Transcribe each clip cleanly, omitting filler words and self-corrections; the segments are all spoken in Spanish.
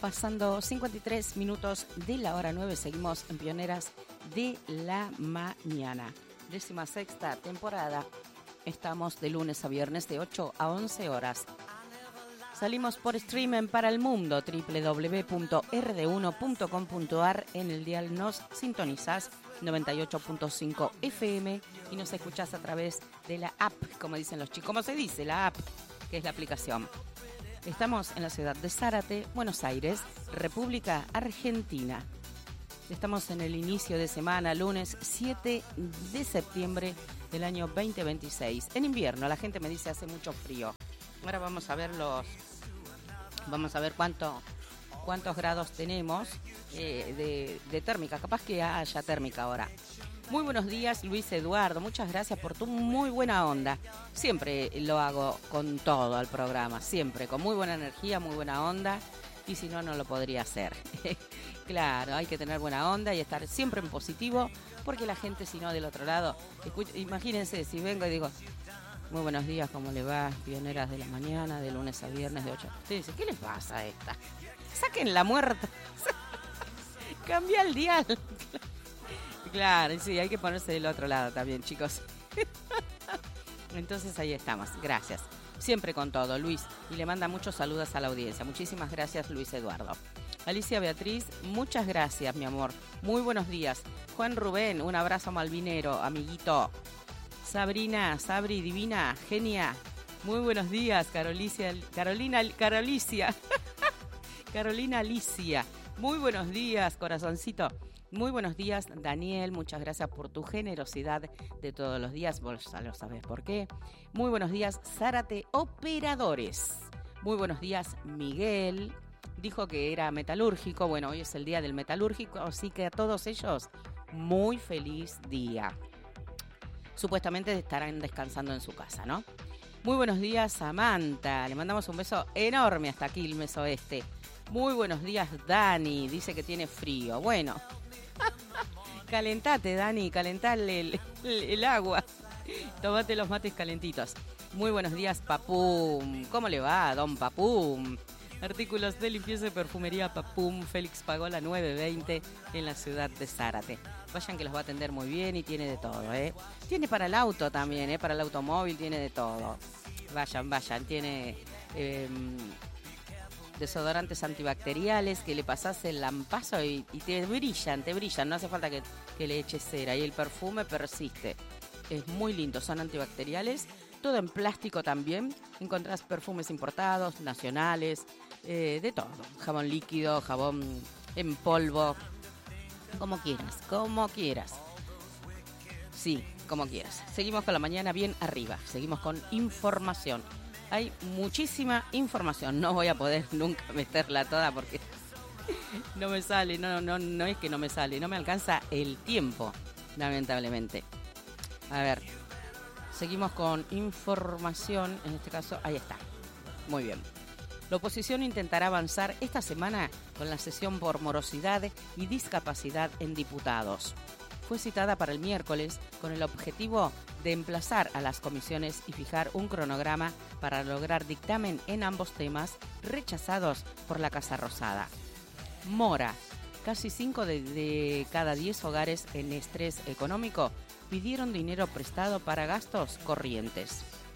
Pasando 53 minutos de la hora 9, seguimos en Pioneras de la Mañana. 16ª temporada. Estamos de lunes a viernes de 8 a 11 horas. Salimos por streaming para el mundo, www.rd1.com.ar. En el dial nos sintonizás 98.5 FM y nos escuchás a través de la app, como dicen los chicos. ¿Cómo se dice? La app, que es la aplicación. Estamos en la ciudad de Zárate, Buenos Aires, República Argentina. Estamos en el inicio de semana, lunes 7 de septiembre del año 2026. En invierno, la gente me dice hace mucho frío. Ahora vamos a ver cuántos grados tenemos de térmica. Capaz que haya térmica ahora. Muy buenos días, Luis Eduardo. Muchas gracias por tu muy buena onda. Siempre lo hago con todo al programa, siempre, con muy buena energía, muy buena onda. Y si no, no lo podría hacer. Claro, hay que tener buena onda y estar siempre en positivo, porque la gente, si no, del otro lado, imagínense, si vengo y digo, muy buenos días, ¿cómo le va? Pioneras de la mañana, de lunes a viernes, de 8. Ustedes dicen, ¿qué les pasa a esta? Saquen la muerta. Cambia el dial. Claro, sí, hay que ponerse del otro lado también, chicos. Entonces ahí estamos, gracias. Siempre con todo, Luis. Y le manda muchos saludos a la audiencia. Muchísimas gracias, Luis Eduardo. Alicia Beatriz, muchas gracias, mi amor. Muy buenos días. Juan Rubén, un abrazo malvinero, amiguito. Sabrina, Sabri, divina, genia. Muy buenos días, Carolina Alicia. Muy buenos días, corazoncito. Muy buenos días, Daniel. Muchas gracias por tu generosidad de todos los días. Vos ya lo sabés por qué. Muy buenos días, Zárate Operadores. Muy buenos días, Miguel. Dijo que era metalúrgico. Bueno, hoy es el día del metalúrgico, así que a todos ellos, muy feliz día. Supuestamente estarán descansando en su casa, ¿no? Muy buenos días, Samantha. Le mandamos un beso enorme hasta Quilmes Oeste. Muy buenos días, Dani. Dice que tiene frío. Bueno, calentate, Dani. Calentale el agua. Tomate los mates calentitos. Muy buenos días, Papum. ¿Cómo le va, don Papum? Artículos de limpieza y perfumería Papum, Félix Pagola 920 en la ciudad de Zárate. Vayan que los va a atender muy bien y tiene de todo, ¿eh? Tiene para el auto también, ¿eh? Para el automóvil tiene de todo. Vayan. Tiene desodorantes antibacteriales que le pasás el lampazo y te brillan. No hace falta que le eches cera. Y el perfume persiste. Es muy lindo, son antibacteriales. Todo en plástico también. Encontrás perfumes importados, nacionales, de todo. Jabón líquido, jabón en polvo. Como quieras. Sí, como quieras. Seguimos con la mañana bien arriba. Seguimos con información. Hay muchísima información. No voy a poder nunca meterla toda porque no me sale. No es que no me sale. No me alcanza el tiempo, lamentablemente. A ver. Seguimos con información, en este caso, ahí está. Muy bien. La oposición intentará avanzar esta semana con la sesión por morosidad y discapacidad en diputados. Fue citada para el miércoles con el objetivo de emplazar a las comisiones y fijar un cronograma para lograr dictamen en ambos temas rechazados por la Casa Rosada. Mora. Casi 5 de cada 10 hogares en estrés económico pidieron dinero prestado para gastos corrientes.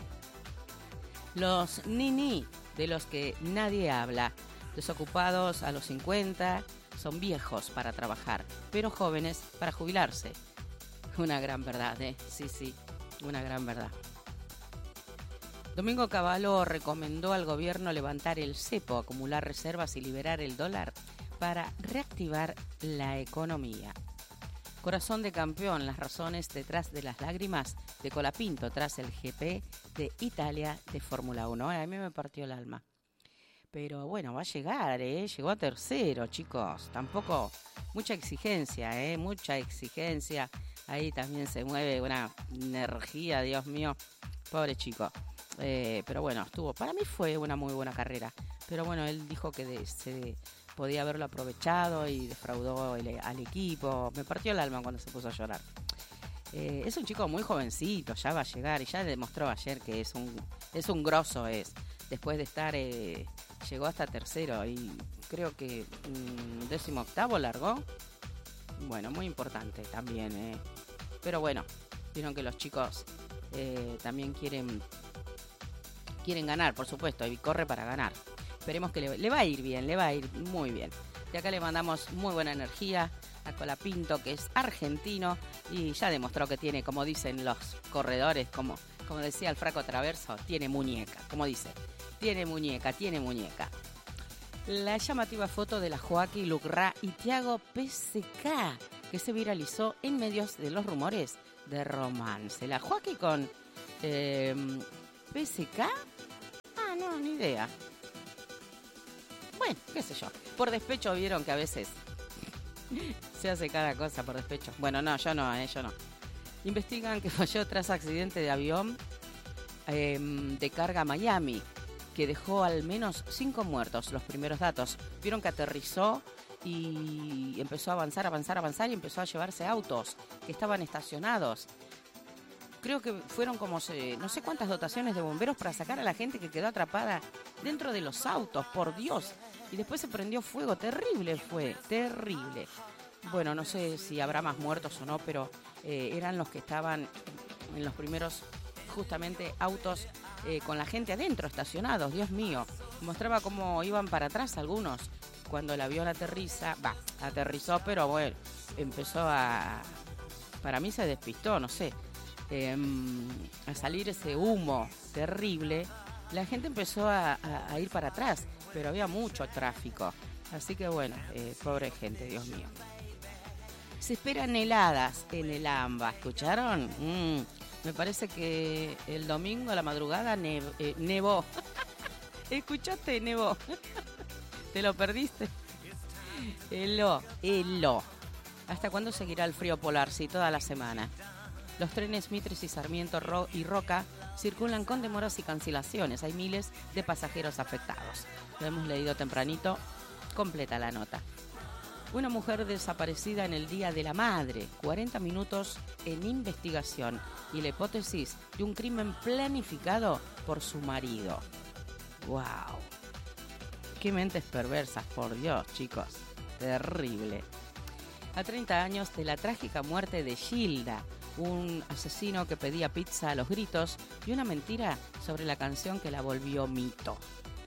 Los nini, de los que nadie habla, desocupados a los 50, son viejos para trabajar, pero jóvenes para jubilarse. Una gran verdad, ¿eh? Sí, una gran verdad. Domingo Cavallo recomendó al gobierno levantar el cepo, acumular reservas y liberar el dólar para reactivar la economía. Corazón de campeón, las razones detrás de las lágrimas de Colapinto tras el GP de Italia de Fórmula 1. A mí me partió el alma. Pero bueno, va a llegar, llegó a tercero, chicos. Tampoco mucha exigencia, mucha exigencia. Ahí también se mueve una energía, Dios mío, pobre chico. Pero bueno, para mí fue una muy buena carrera. Pero bueno, él dijo que se podía haberlo aprovechado y defraudó al equipo. Me partió el alma cuando se puso a llorar. Es un chico muy jovencito, ya va a llegar y ya demostró ayer que es un grosso, después de estar llegó hasta tercero y creo que 18º largó. Bueno, muy importante también. Pero bueno, vieron que los chicos también quieren ganar, por supuesto, y corre para ganar. Esperemos que le va a ir bien, le va a ir muy bien. De acá le mandamos muy buena energía a Colapinto, que es argentino y ya demostró que tiene, como dicen los corredores, como decía el Fraco Traverso, tiene muñeca, como dice, tiene muñeca. La llamativa foto de la Joaquí Lucrá y Thiago PSK, que se viralizó en medios de los rumores de romance. La Joaquí con PSK, no, ni idea. Bueno, qué sé yo. Por despecho vieron que a veces se hace cada cosa por despecho. Bueno, no, yo no. Investigan que falló tras accidente de avión de carga a Miami, que dejó al menos 5 muertos. Los primeros datos. Vieron que aterrizó y empezó a avanzar y empezó a llevarse autos que estaban estacionados. Creo que fueron como no sé cuántas dotaciones de bomberos para sacar a la gente que quedó atrapada dentro de los autos, por Dios. Y después se prendió fuego, terrible. Bueno, no sé si habrá más muertos o no, pero eran los que estaban en los primeros, justamente, autos con la gente adentro, estacionados, Dios mío. Mostraba cómo iban para atrás algunos. Cuando el avión aterrizó, pero bueno, para mí se despistó, no sé. A salir ese humo terrible, la gente empezó a ir para atrás, pero había mucho tráfico, así que bueno, pobre gente, Dios mío. Se esperan heladas en el AMBA, ¿escucharon? Me parece que el domingo a la madrugada nevó. ¿Escuchaste? Nevó. ¿Te lo perdiste? Heló. ¿Hasta cuándo seguirá el frío polar? Sí, toda la semana. Los trenes Mitres y Sarmiento y Roca circulan con demoras y cancelaciones. Hay miles de pasajeros afectados. Lo hemos leído tempranito. Completa la nota. Una mujer desaparecida en el Día de la Madre. 40 minutos en investigación. Y la hipótesis de un crimen planificado por su marido. ¡Wow! ¡Qué mentes perversas, por Dios, chicos! Terrible. A 30 años de la trágica muerte de Gilda, un asesino que pedía pizza a los gritos y una mentira sobre la canción que la volvió mito.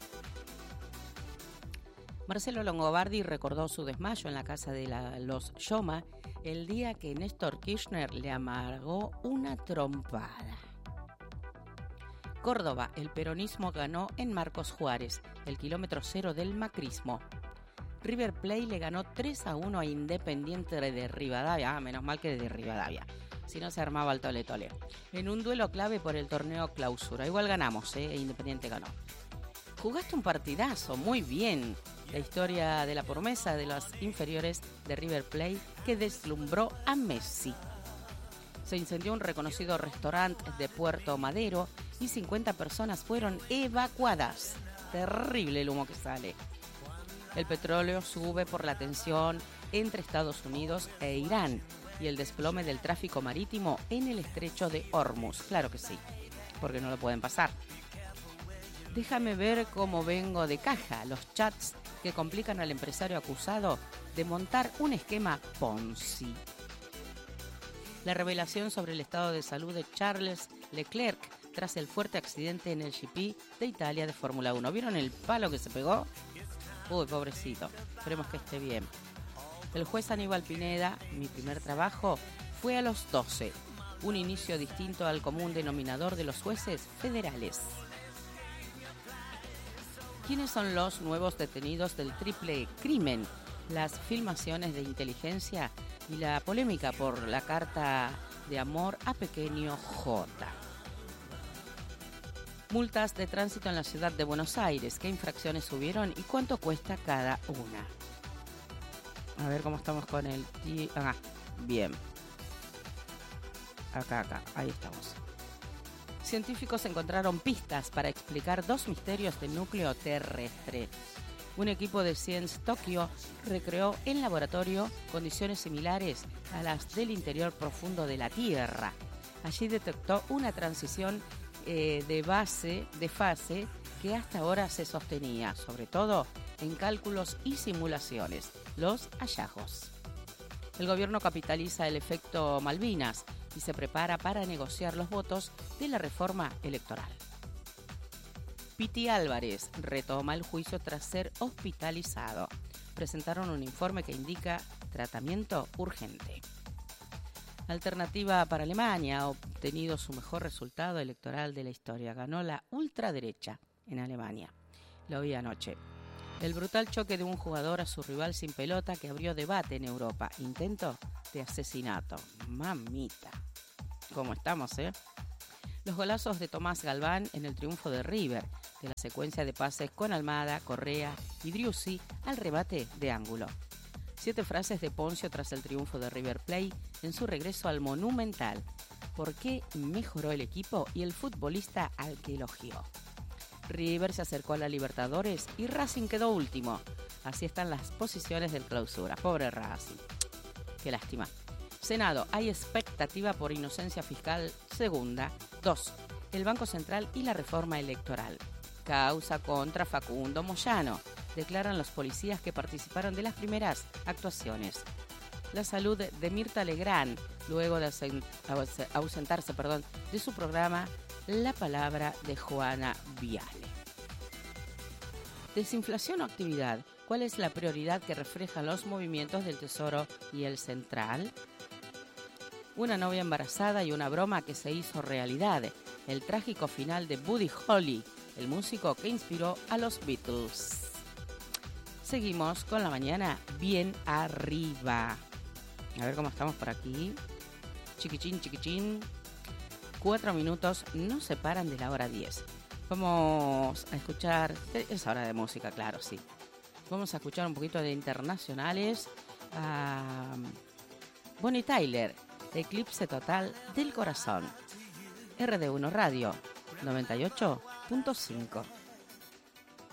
Marcelo Longobardi recordó su desmayo en la casa de los Yoma el día que Néstor Kirchner le amargó una trompada. Córdoba, el peronismo ganó en Marcos Juárez, el kilómetro cero del macrismo. River Plate le ganó 3-1 a Independiente de Rivadavia. Menos mal que de Rivadavia. Si no se armaba el tole-tole. En un duelo clave por el torneo Clausura. Igual ganamos, e Independiente ganó. Jugaste un partidazo, muy bien. La historia de la promesa de las inferiores de River Plate que deslumbró a Messi. Se incendió un reconocido restaurante de Puerto Madero y 50 personas fueron evacuadas. Terrible el humo que sale. El petróleo sube por la tensión entre Estados Unidos e Irán y el desplome del tráfico marítimo en el estrecho de Hormuz. Claro que sí, porque no lo pueden pasar. Déjame ver cómo vengo de caja. Los chats que complican al empresario acusado de montar un esquema Ponzi. La revelación sobre el estado de salud de Charles Leclerc tras el fuerte accidente en el GP de Italia de Fórmula 1. ¿Vieron el palo que se pegó? Uy, pobrecito. Esperemos que esté bien. El juez Aníbal Pineda, mi primer trabajo, fue a los 12. Un inicio distinto al común denominador de los jueces federales. ¿Quiénes son los nuevos detenidos del triple crimen? Las filmaciones de inteligencia y la polémica por la carta de amor a pequeño J. Multas de tránsito en la ciudad de Buenos Aires. ¿Qué infracciones subieron y cuánto cuesta cada una? A ver cómo estamos con el... bien. Acá. Ahí estamos. Científicos encontraron pistas para explicar 2 misterios del núcleo terrestre. Un equipo de Science Tokyo recreó en laboratorio condiciones similares a las del interior profundo de la Tierra. Allí detectó una transición de fase que hasta ahora se sostenía, sobre todo en cálculos y simulaciones, los hallazgos. El gobierno capitaliza el efecto Malvinas y se prepara para negociar los votos de la reforma electoral. Piti Álvarez retoma el juicio tras ser hospitalizado. Presentaron un informe que indica tratamiento urgente. Alternativa para Alemania ha obtenido su mejor resultado electoral de la historia. Ganó la ultraderecha en Alemania. Lo vi anoche. El brutal choque de un jugador a su rival sin pelota que abrió debate en Europa. Intento de asesinato. Mamita. ¿Cómo estamos, Los golazos de Tomás Galván en el triunfo de River, de la secuencia de pases con Almada, Correa y Driussi al rebate de ángulo. 7 frases de Poncio tras el triunfo de River Plate en su regreso al Monumental. ¿Por qué mejoró el equipo y el futbolista al que elogió? River se acercó a la Libertadores y Racing quedó último. Así están las posiciones del Clausura. Pobre Racing. Qué lástima. Senado, hay expectativa por inocencia fiscal segunda. 2. El Banco Central y la reforma electoral. Causa contra Facundo Moyano. Declaran los policías que participaron de las primeras actuaciones. La salud de Mirta Legrand, luego de ausentarse de su programa La Palabra de Juana Viale. Desinflación o actividad. ¿Cuál es la prioridad que reflejan los movimientos del Tesoro y el Central? Una novia embarazada y una broma que se hizo realidad. El trágico final de Buddy Holly, el músico que inspiró a los Beatles. Seguimos con la mañana bien arriba. A ver cómo estamos por aquí. Chiquichín, chiquichín. 4 minutos nos separan de la hora 10. Vamos a escuchar... Es hora de música, claro, sí. Vamos a escuchar un poquito de internacionales. Bonnie Tyler, Eclipse Total del Corazón. RD1 Radio 98.5.